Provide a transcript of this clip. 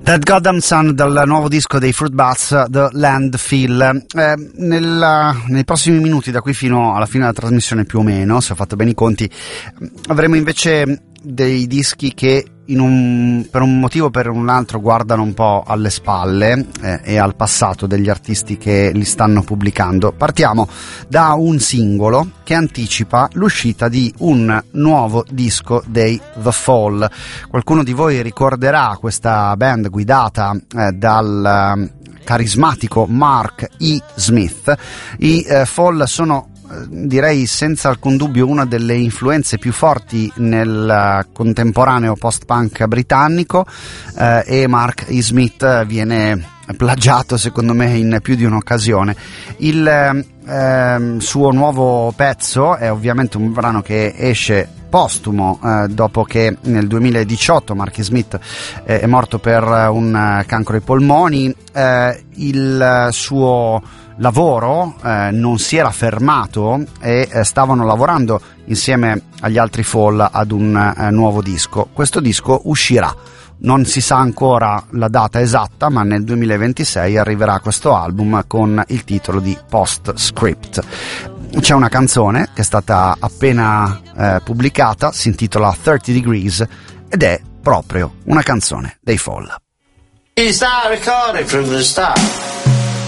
That Goddamn Sun dal nuovo disco dei Fruit Bats, The Landfill. Nei prossimi minuti, da qui fino alla fine della trasmissione più o meno, se ho fatto bene i conti, avremo invece dei dischi che per un motivo o per un altro guardano un po' alle spalle e al passato degli artisti che li stanno pubblicando. Partiamo da un singolo che anticipa l'uscita di un nuovo disco dei The Fall. Qualcuno di voi ricorderà questa band guidata dal carismatico Mark E. Smith. I Fall sono, direi senza alcun dubbio, una delle influenze più forti nel contemporaneo post-punk britannico, e Mark E. Smith viene plagiato secondo me in più di un'occasione. Il suo nuovo pezzo è ovviamente un brano che esce postumo, dopo che nel 2018 Mark E. Smith è morto per un cancro ai polmoni. Il suo lavoro non si era fermato e stavano lavorando insieme agli altri Fall ad un nuovo disco. Questo disco uscirà, non si sa ancora la data esatta, ma nel 2026 arriverà questo album con il titolo di Postscript. C'è una canzone che è stata appena pubblicata, si intitola 30 Degrees ed è proprio una canzone dei Fall. Is that recorded from the start?